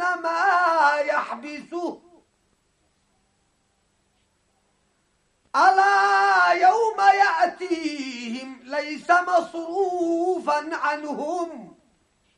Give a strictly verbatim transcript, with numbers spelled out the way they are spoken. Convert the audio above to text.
ما يحبسه. ألا يوم يأتيهم ليس مصروفا عنهم